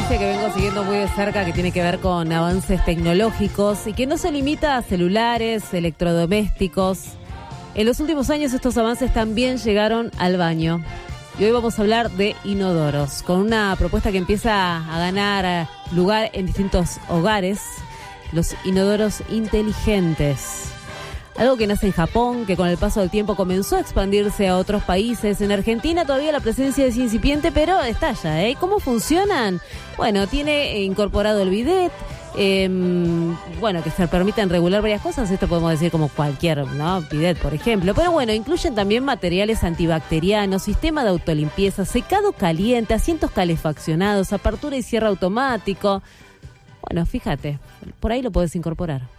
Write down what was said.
noticia que vengo siguiendo muy de cerca, que tiene que ver con avances tecnológicos y que no se limita a celulares, electrodomésticos. En los últimos años estos avances también llegaron al baño. Y hoy vamos a hablar de inodoros, con una propuesta que empieza a ganar lugar en distintos hogares, los inodoros inteligentes. Algo que nace en Japón, que con el paso del tiempo comenzó a expandirse a otros países. En Argentina todavía la presencia es incipiente, pero estalla, ¿eh? ¿Cómo funcionan? Bueno, tiene incorporado el bidet, que se permiten regular varias cosas. Esto podemos decir como cualquier, ¿no? Bidet, por ejemplo. Pero bueno, incluyen también materiales antibacterianos, sistema de autolimpieza, secado caliente, asientos calefaccionados, apertura y cierre automático. Bueno, fíjate, por ahí lo puedes incorporar.